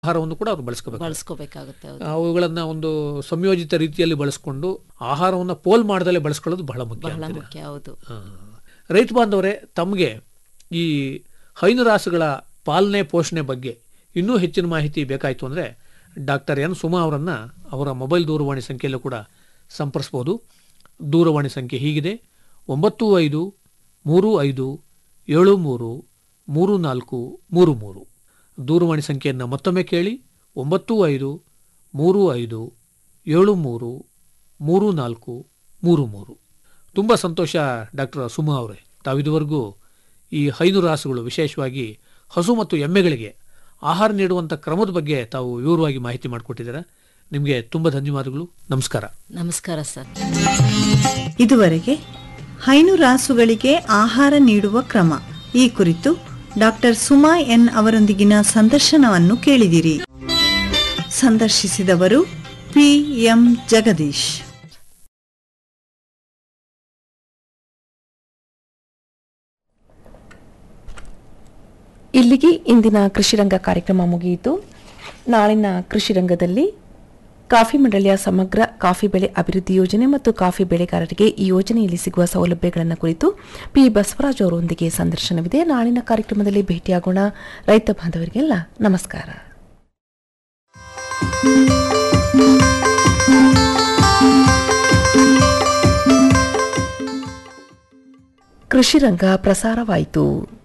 ಆಹಾರವನ್ನು ಕೂಡ ಅವರು ಬಳಸ್ಕೋಬೇಕಾಗುತ್ತೆ. ಅವುಗಳನ್ನ ಒಂದು ಸಂಯೋಜಿತ ರೀತಿಯಲ್ಲಿ ಬಳಸಿಕೊಂಡು ಆಹಾರವನ್ನು ಪೋಲ್ ಮಾಡದಲ್ಲೇ ಬಳಸ್ಕೊಳ್ಳೋದು ಬಹಳ ಮುಖ್ಯ. ಹೌದು. ರೈತ ಬಾಂಧವರೇ, ತಮಗೆ ಈ ಹೈನುರಾಸುಗಳ ಪಾಲನೆ ಪೋಷಣೆ ಬಗ್ಗೆ ಇನ್ನೂ ಹೆಚ್ಚಿನ ಮಾಹಿತಿ ಬೇಕಾಯಿತು ಅಂದರೆ ಡಾಕ್ಟರ್ ಎನ್ ಸುಮಾ ಅವರನ್ನು ಅವರ ಮೊಬೈಲ್ ದೂರವಾಣಿ ಸಂಖ್ಯೆಯಲ್ಲೂ ಕೂಡ ಸಂಪರ್ಸ್ಬೋದು. ದೂರವಾಣಿ ಸಂಖ್ಯೆ ಹೀಗಿದೆ: 9535733433. ದೂರವಾಣಿ ಸಂಖ್ಯೆಯನ್ನು ಮತ್ತೊಮ್ಮೆ ಕೇಳಿ: 9535733433. ತುಂಬ ಸಂತೋಷ ಡಾಕ್ಟರ್ ಸುಮಾ ಅವರೇ, ತಾವಿದುವರೆಗೂ ಈ ಹೈನುರಾಸುಗಳು, ವಿಶೇಷವಾಗಿ ಹಸು ಮತ್ತು ಎಮ್ಮೆಗಳಿಗೆ ಆಹಾರ ನೀಡುವಂಥ ಕ್ರಮದ ಬಗ್ಗೆ ತಾವು ವಿವರವಾಗಿ ಮಾಹಿತಿ ಮಾಡಿಕೊಟ್ಟಿದ್ದೀರಾ. ನಿಮಗೆ ತುಂಬ ಧನ್ಯವಾದಗಳು. ನಮಸ್ಕಾರ. ನಮಸ್ಕಾರ ಸರ್. ಇದುವರೆಗೆ ಹೈನುರಾಸುಗಳಿಗೆ ಆಹಾರ ನೀಡುವ ಕ್ರಮ ಈ ಕುರಿತು ಡಾಕ್ಟರ್ ಸುಮಾ ಎನ್ ಅವರೊಂದಿಗಿನ ಸಂದರ್ಶನವನ್ನು ಕೇಳಿದಿರಿ. ಸಂದರ್ಶಿಸಿದವರು ಪಿ.ಎಂ. ಜಗದೀಶ್. ಇಲ್ಲಿಗೆ ಇಂದಿನ ಕೃಷಿರಂಗ ಕಾರ್ಯಕ್ರಮ ಮುಗಿಯಿತು. ನಾಳಿನ ಕೃಷಿರಂಗದಲ್ಲಿ ಕಾಫಿ ಮಂಡಳಿಯ ಸಮಗ್ರ ಕಾಫಿ ಬೆಳೆ ಅಭಿವೃದ್ಧಿ ಯೋಜನೆ ಮತ್ತು ಕಾಫಿ ಬೆಳೆಗಾರರಿಗೆ ಈ ಯೋಜನೆಯಲ್ಲಿ ಸಿಗುವ ಸೌಲಭ್ಯಗಳನ್ನು ಕುರಿತು ಪಿ. ಬಸವರಾಜ್ ಅವರೊಂದಿಗೆ ಸಂದರ್ಶನವಿದೆ. ನಾಳಿನ ಕಾರ್ಯಕ್ರಮದಲ್ಲಿ ಭೇಟಿಯಾಗೋಣ. ರೈತ ಬಾಂಧವರಿಗೆಲ್ಲ ನಮಸ್ಕಾರ. ಕೃಷಿರಂಗ ಪ್ರಸಾರವಾಯಿತು.